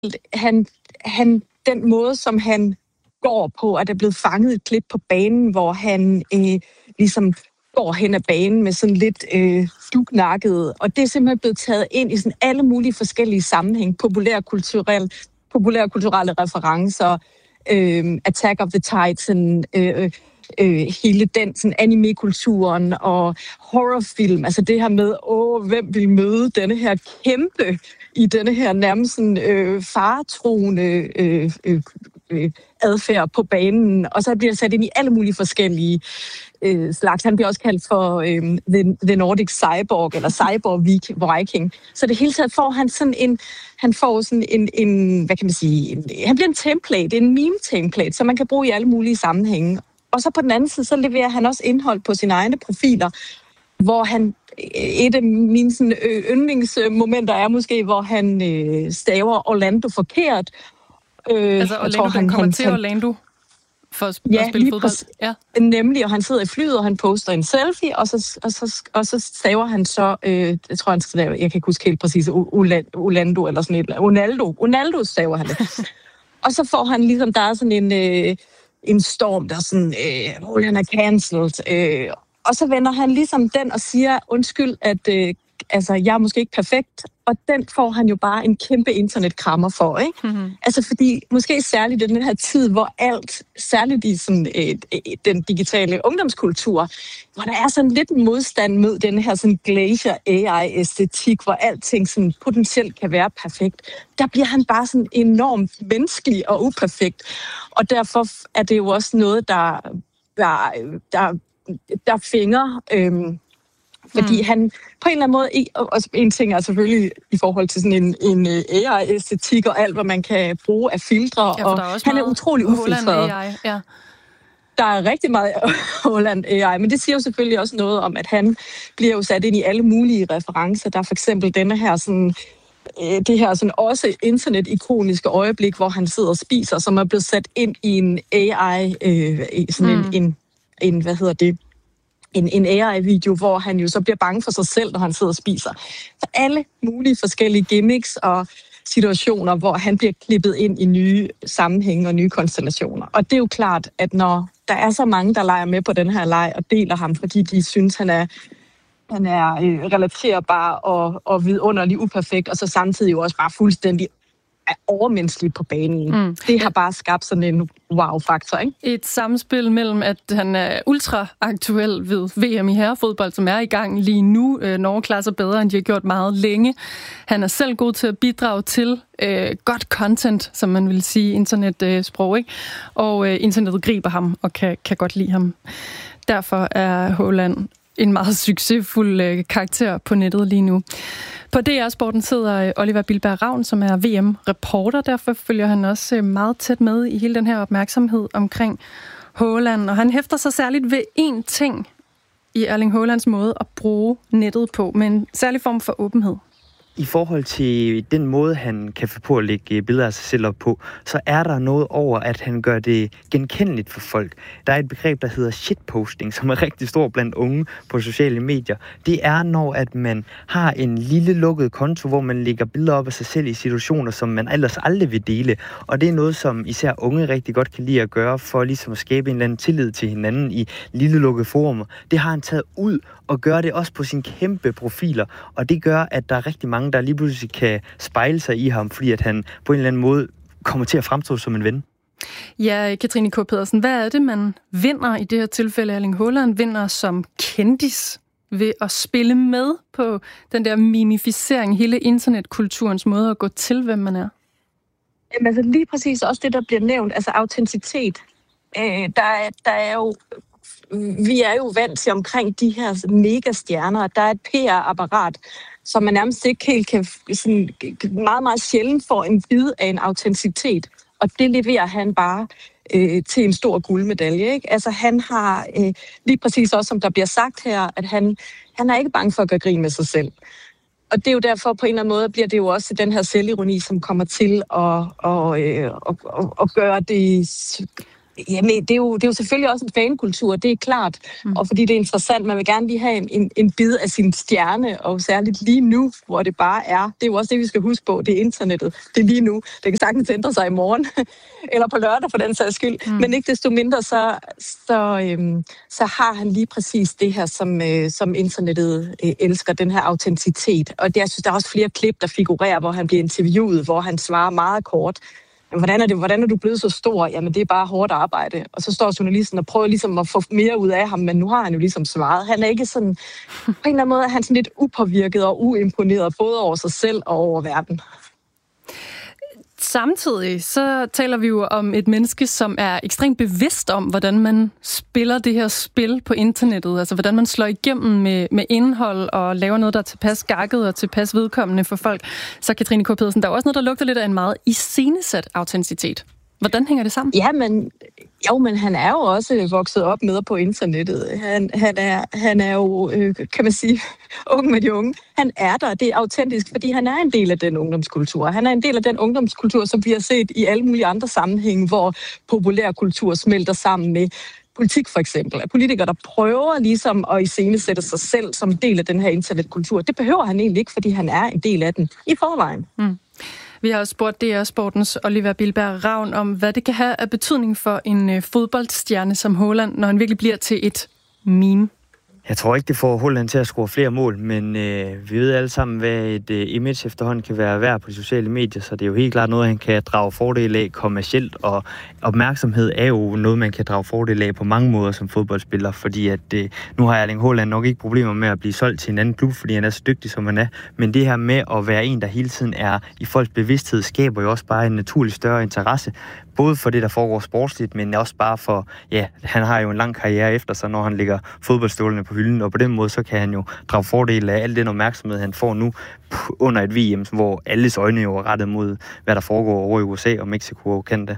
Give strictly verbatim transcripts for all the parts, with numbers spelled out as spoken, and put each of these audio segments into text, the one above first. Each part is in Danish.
han, han, den måde, som han går på, at der er blevet fanget et klip på banen, hvor han øh, ligesom går hen ad banen med sådan lidt øh, duknakket, og det er simpelthen blevet taget ind i sådan alle mulige forskellige sammenhæng, populærkulturelle, populærkulturelle referencer, øh, Attack of the Titan, øh, øh, hele den sådan anime-kulturen og horrorfilm, altså det her med, åh, hvem vil møde denne her kæmpe i denne her nærmest sådan, øh, faretroende øh, øh, øh, adfærd på banen, og så bliver det sat ind i alle mulige forskellige øh, slags. Han bliver også kaldt for øh, the, the Nordic Cyborg, eller Cyborg Viking. Så det hele taget får han sådan en, han får sådan en, en hvad kan man sige, en, han bliver en template, en meme-template, som man kan bruge i alle mulige sammenhænge. Og så på den anden side, så leverer han også indhold på sine egne profiler, hvor han, et af mine sådan, yndlingsmomenter er måske, hvor han øh, staver Orlando forkert. Øh, altså Orlando, tror, han kommer han, til han, Orlando for at, ja, at spille fodbold? Ja, nemlig, og han sidder i flyet, og han poster en selfie, og så, og så, og så staver han så, øh, jeg tror, han staver, jeg kan ikke huske helt præcis, Orlando eller sådan et, Ronaldo, Ronaldo staver han det. Og så får han ligesom, der er sådan en, øh, en storm, der sådan, øh, han er cancelled, øh, og så vender han ligesom den og siger, undskyld, at øh, altså, jeg er måske ikke perfekt, og den får han jo bare en kæmpe internetkrammer for, ikke? Mm-hmm. Altså, fordi måske særligt i den her tid, hvor alt, særligt i sådan, øh, den digitale ungdomskultur, hvor der er sådan lidt modstand mod den her sådan glacier A I-æstetik, hvor alting sådan potentielt kan være perfekt, der bliver han bare sådan enormt menneskelig og uperfekt. Og derfor er det jo også noget, der, der, der, der finger... Øh, Fordi mm. han på en eller anden måde, og en ting er selvfølgelig i forhold til sådan en, en A I-æstetik og alt, hvad man kan bruge af filtre, ja, og er han er utrolig ufiltreret. A I, ja. Der er rigtig meget Holland A I, men det siger jo selvfølgelig også noget om, at han bliver jo sat ind i alle mulige referencer. Der er for eksempel denne her sådan, det her sådan også internet-ikoniske øjeblik, hvor han sidder og spiser, som er blevet sat ind i en A I, øh, sådan mm. en, en, en, hvad hedder det, En, en A I-video, hvor han jo så bliver bange for sig selv, når han sidder og spiser. Så alle mulige forskellige gimmicks og situationer, hvor han bliver klippet ind i nye sammenhænge og nye konstellationer. Og det er jo klart, at når der er så mange, der leger med på den her leg og deler ham, fordi de synes, han er, han er øh, relaterbar og, og vidunderlig uperfekt, og så samtidig jo også bare fuldstændig er overmenneskelig på banen. Mm. Det har bare skabt sådan en wow-faktor, ikke? Et samspil mellem, at han er ultra-aktuel ved V M i herrefodbold, som er i gang lige nu. Norge klarer sig bedre, end de har gjort meget længe. Han er selv god til at bidrage til øh, godt content, som man vil sige internetsprog, ikke? Og øh, internettet griber ham og kan, kan godt lide ham. Derfor er Haaland en meget succesfuld øh, karakter på nettet lige nu. På D R-sporten sidder Oliver Bilberg Ravn, som er V M-reporter. Derfor følger han også meget tæt med i hele den her opmærksomhed omkring Haaland. Og han hæfter sig særligt ved én ting i Erling Haalands måde at bruge nettet på, med en særlig form for åbenhed. I forhold til den måde, han kan få på at lægge billeder af sig selv op på, så er der noget over, at han gør det genkendeligt for folk. Der er et begreb, der hedder shitposting, som er rigtig stor blandt unge på sociale medier. Det er, når at man har en lille lukket konto, hvor man lægger billeder op af sig selv i situationer, som man ellers aldrig vil dele. Og det er noget, som især unge rigtig godt kan lide at gøre, for ligesom at skabe en eller anden tillid til hinanden i lille lukkede forumer. Det har han taget ud og gør det også på sine kæmpe profiler. Og det gør, at der er rigtig mange, der lige pludselig kan spejle sig i ham, fordi at han på en eller anden måde kommer til at fremstå som en ven. Ja, Katrine K. Pedersen, hvad er det, man vinder i det her tilfælde? Erling Haaland vinder som kendis ved at spille med på den der mimificering, hele internetkulturens måde at gå til, hvem man er? Jamen, altså lige præcis også det, der bliver nævnt, altså autenticitet. Øh, der, er, der er jo... Vi er jo vant til omkring de her megastjerner, der er et P R-apparat, som man nærmest ikke helt kan, sådan, meget, meget sjældent får en bid af en autenticitet. Og det leverer han bare øh, til en stor guldmedalje, ikke? Altså han har, øh, lige præcis også som der bliver sagt her, at han, han er ikke bange for at gøre grin med sig selv. Og det er jo derfor, på en eller anden måde, bliver det jo også den her selvironi, som kommer til at, og, øh, og, og, og gøre det Jamen, det er, jo, det er jo selvfølgelig også en fankultur, det er klart. Mm. Og fordi det er interessant, man vil gerne lige have en, en, en bid af sin stjerne, og særligt lige nu, hvor det bare er. Det er jo også det, vi skal huske på, det er internettet. Det er lige nu. Det kan sagtens ændre sig i morgen, eller på lørdag for den sags skyld. Mm. Men ikke desto mindre, så, så, øhm, så har han lige præcis det her, som, øh, som internettet øh, elsker, den her autenticitet. Og det, jeg synes, der er også flere klip, der figurerer, hvor han bliver interviewet, hvor han svarer meget kort. Hvordan er, det, hvordan er du blevet så stor? Jamen, det er bare hårdt arbejde. Og så står journalisten og prøver ligesom at få mere ud af ham, men nu har han jo ligesom svaret. Han er ikke sådan, på en eller anden måde er han sådan lidt upåvirket og uimponeret, både over sig selv og over verden. Samtidig så taler vi jo om et menneske, som er ekstremt bevidst om, hvordan man spiller det her spil på internettet. Altså, hvordan man slår igennem med, med indhold og laver noget, der er tilpas gakket og tilpas vedkommende for folk. Så Katrine K. Pedersen, der er også noget, der lugter lidt af en meget iscenesat autenticitet. Hvordan hænger det sammen? Ja, men, jo, men han er jo også vokset op med på internettet. Han, han, er, han er jo, øh, kan man sige, ung med de unge. Han er der, det er autentisk, fordi han er en del af den ungdomskultur. Han er en del af den ungdomskultur, som vi har set i alle mulige andre sammenhænge, hvor populærkultur smelter sammen med politik for eksempel. Politikere, der prøver ligesom at iscenesætte sig selv som del af den her internetkultur. Det behøver han egentlig ikke, fordi han er en del af den i forvejen. Mm. Vi har også spurgt D R Sportens Oliver Bilberg Ravn om, hvad det kan have af betydning for en fodboldstjerne som Haaland, når han virkelig bliver til et meme. Jeg tror ikke, det får Haaland til at score flere mål, men øh, vi ved alle sammen, hvad et øh, image efterhånden kan være værd på de sociale medier, så det er jo helt klart noget, han kan drage fordel af kommercielt, og opmærksomhed er jo noget, man kan drage fordel af på mange måder som fodboldspiller, fordi at øh, nu har Erling Haaland nok ikke problemer med at blive solgt til en anden klub, fordi han er så dygtig, som han er, men det her med at være en, der hele tiden er i folks bevidsthed, skaber jo også bare en naturlig større interesse, både for det, der foregår sportsligt, men også bare for, ja, han har jo en lang karriere efter sig, når han ligger fodboldstålene på hylden, og på den måde, så kan han jo drage fordel af al den opmærksomhed, han får nu under et V M, hvor alles øjne jo er rettet mod, hvad der foregår over i U S A og Mexico og Canada.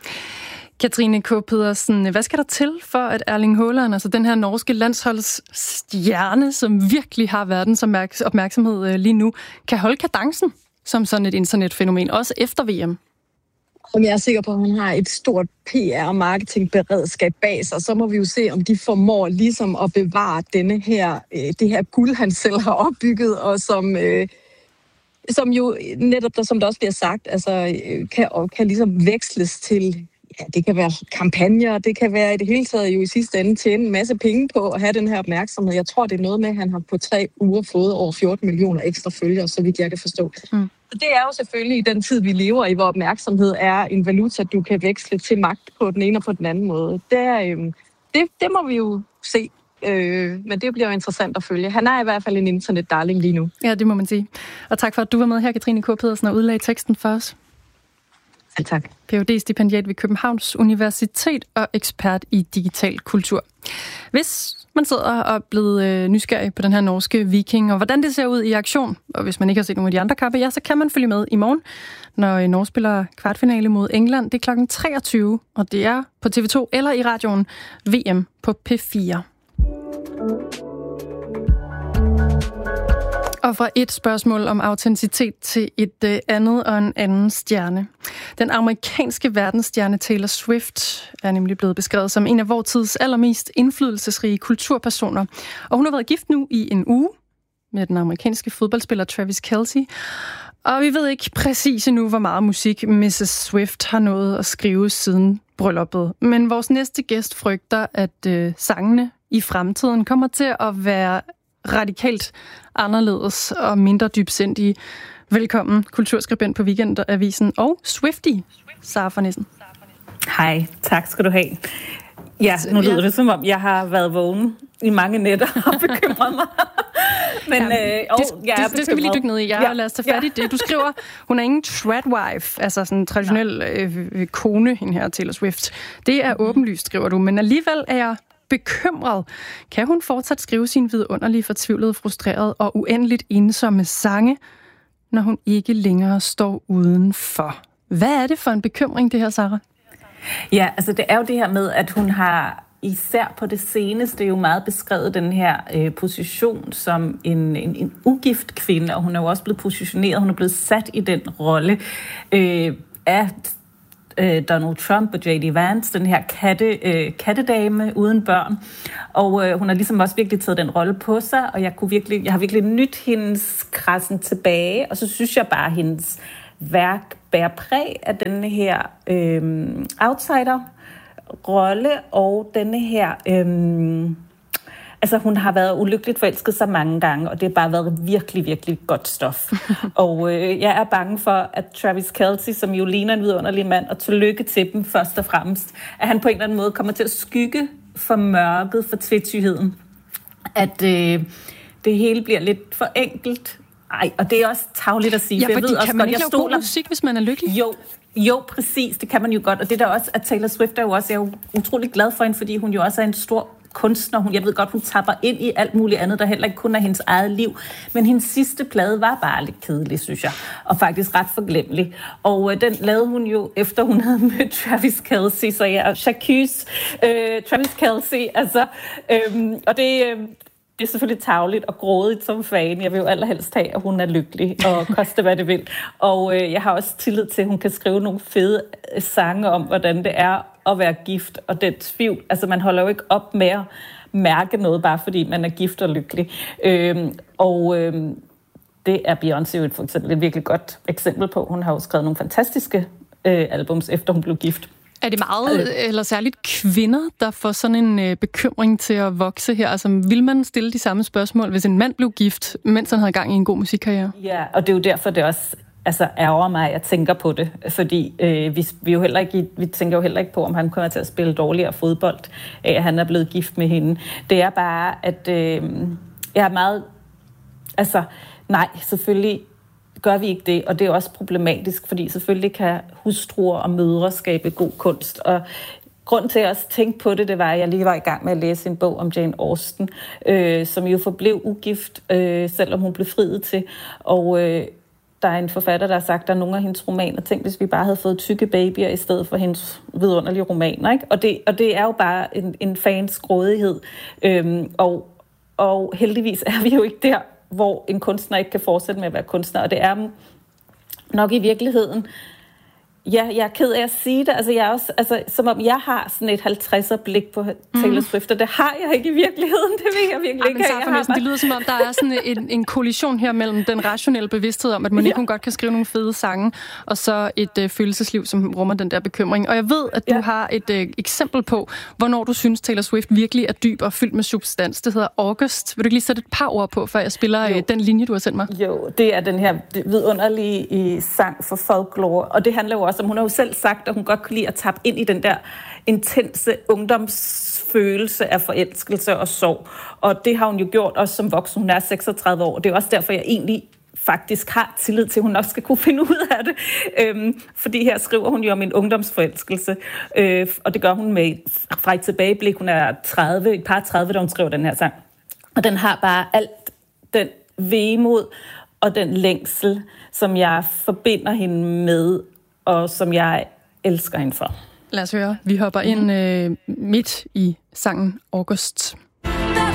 Katrine K. Pedersen, hvad skal der til for, at Erling Haaland, altså den her norske landsholdsstjerne, som virkelig har verdens opmærksomhed lige nu, kan holde kadencen som sådan et internetfænomen, også efter V M? Om jeg er sikker på, at han har et stort P R- og marketingberedskab bag sig, så må vi jo se, om de formår ligesom at bevare denne her, øh, det her guld, han selv har opbygget, og som, øh, som jo netop, der, som der også bliver sagt, altså, øh, kan, og kan ligesom veksles til, ja, det kan være kampagner, det kan være i det hele taget jo i sidste ende tjene en masse penge på at have den her opmærksomhed. Jeg tror, det er noget med, at han har på tre uger fået over fjorten millioner ekstra følgere, så vidt jeg kan forstå. Mm. Det er jo selvfølgelig i den tid, vi lever i, hvor opmærksomhed er en valuta, du kan veksle til magt på den ene og på den anden måde. Det, er, øh, det, det må vi jo se, øh, men det bliver jo interessant at følge. Han er i hvert fald en internet-darling lige nu. Ja, det må man sige. Og tak for, at du var med her, Katrine K. Pedersen, og udlagde teksten for os. Ja, tak. P H D-stipendiat ved Københavns Universitet og ekspert i digital kultur. Hvis man sidder og er blevet øh, nysgerrig på den her norske viking, og hvordan det ser ud i aktion, og hvis man ikke har set nogle af de andre kampe, ja, så kan man følge med i morgen, når Norge spiller kvartfinale mod England. Det er klokken treogtyve, og det er på T V to eller i radioen V M på P fire. Og fra et spørgsmål om autenticitet til et øh, andet og en anden stjerne. Den amerikanske verdensstjerne Taylor Swift er nemlig blevet beskrevet som en af vor tids allermest indflydelsesrige kulturpersoner. Og hun har været gift nu i en uge med den amerikanske fodboldspiller Travis Kelce. Og vi ved ikke præcis endnu, hvor meget musik missus Swift har nået at skrive siden brylluppet. Men vores næste gæst frygter, at øh, sangene i fremtiden kommer til at være radikalt anderledes og mindre dybsindige. Velkommen, kulturskribent på Weekendavisen og Swiftie, Sara von Essen. Hej, tak skal du have. Ja, nu lyder det som om, jeg har været vågen i mange nætter og bekymret mig. Men ja, øh, det, jeg det, det skal vi lige dykke ned i. Ja, ja, lad os tage fat i det. Du skriver, hun er ingen tradwife, altså sådan en traditionel øh, kone, hende her, Taylor Swift. Det er åbenlyst, skriver du, men alligevel er jeg bekymret. Kan hun fortsat skrive sin vidunderlige, fortvivlede, frustrerede og uendeligt ensomme sange, når hun ikke længere står udenfor? Hvad er det for en bekymring, det her, Sara? Ja, altså det er jo det her med, at hun har især på det seneste jo meget beskrevet den her øh, position som en, en, en ugift kvinde, og hun er jo også blevet positioneret, hun er blevet sat i den rolle øh, af øh, Donald Trump og J D Vance, den her katte, øh, kattedame uden børn. Og øh, hun har ligesom også virkelig taget den rolle på sig, og jeg, kunne virkelig, jeg har virkelig nydt hendes krassen tilbage, og så synes jeg bare, at hendes værk bærer præg af denne her øh, outsider-rolle, og denne her... Øh, Altså, hun har været ulykkeligt forelsket så mange gange, og det har bare været virkelig, virkelig godt stof. Og øh, jeg er bange for, at Travis Kelce, som jo ligner en vidunderlig mand, og tillykke til dem først og fremmest, at han på en eller anden måde kommer til at skygge for mørket, for tvetydigheden. At øh, det hele bliver lidt for enkelt. Ej, og det er også tarveligt at sige. Ja, for fordi jeg ved kan også man godt, ikke jeg lave stoler... god musik, hvis man er lykkelig? Jo, jo, præcis, det kan man jo godt. Og det der også, at Taylor Swift er jo også, jeg er jo utrolig glad for hende, fordi hun jo også er en stor kunstner. Hun, jeg ved godt, hun tapper ind i alt muligt andet, der heller ikke kun er hendes eget liv. Men hendes sidste plade var bare lidt kedelig, synes jeg. Og faktisk ret forglemmelig. Og øh, den lavede hun jo, efter hun havde mødt Travis Kelce. Så ja, Jacques, øh, Travis Kelce, altså. Øh, og det... Øh, Det er selvfølgelig tarveligt og grådigt som fan. Jeg vil jo allerhelst have, at hun er lykkelig og koste, hvad det vil. Og øh, jeg har også tillid til, at hun kan skrive nogle fede sange om, hvordan det er at være gift. Og den tvivl, altså man holder jo ikke op med at mærke noget, bare fordi man er gift og lykkelig. Øhm, og øhm, det er Beyoncé jo for eksempel et virkelig godt eksempel på. Hun har jo skrevet nogle fantastiske øh, albums, efter hun blev gift. Er det meget, øh. eller særligt kvinder, der får sådan en øh, bekymring til at vokse her? Altså, vil man stille de samme spørgsmål, hvis en mand blev gift, mens han havde gang i en god musikkarriere? Ja, og det er jo derfor, det også altså, ærger mig, at jeg tænker på det. Fordi øh, vi, vi, jo heller ikke, vi tænker jo heller ikke på, om han kommer til at spille dårligere fodbold, at han er blevet gift med hende. Det er bare, at øh, jeg er meget... Altså, nej, selvfølgelig... gør vi ikke det, og det er også problematisk, fordi selvfølgelig kan hustruer og mødre skabe god kunst, og grunden til at jeg også tænkte på det, det var, at jeg lige var i gang med at læse en bog om Jane Austen, øh, som jo forblev ugift, øh, selvom hun blev friet til, og øh, der er en forfatter, der har sagt, at der er nogle af hendes romaner, tænk hvis vi bare havde fået tykke babyer i stedet for hendes vidunderlige romaner, ikke? Og det, og det er jo bare en, en fans grådighed, øh, og, og heldigvis er vi jo ikke der, hvor en kunstner ikke kan fortsætte med at være kunstner, og det er nok i virkeligheden, ja, jeg er ked af at sige det, altså jeg er også, altså som om jeg har sådan et halvtredser blik på Taylor Swift, og det har jeg ikke i virkeligheden, det vil jeg virkelig ikke have. Næsten, det lyder som om, der er sådan en, en kollision her mellem den rationelle bevidsthed om, at man ikke ja. godt kan skrive nogle fede sange, og så et øh, følelsesliv, som rummer den der bekymring. Og jeg ved, at du ja. har et øh, eksempel på, hvornår du synes, Taylor Swift virkelig er dyb og fyldt med substans. Det hedder August. Vil du ikke lige sætte et par ord på, før jeg spiller øh, den linje, du har sendt mig? Jo, det er den her vidunderlige sang for folklore, og det handler jo også om, hun har jo selv sagt, at hun godt kan lide at tappe ind i den der intense ungdomsfølelse af forelskelse og sorg. Og det har hun jo gjort også som voksen. Hun er seksogtredive år. Det er også derfor, jeg egentlig faktisk har tillid til, at hun nok skal kunne finde ud af det. Øhm, fordi her skriver hun jo om en ungdomsforelskelse, øh, og det gør hun med fra et tilbageblik. Hun er tredive, et par tredive, da hun skriver den her sang. Og den har bare alt den vemod og den længsel, som jeg forbinder hende med, og som jeg elsker hende for. Lad os høre. Vi hopper ind øh, midt i sangen August.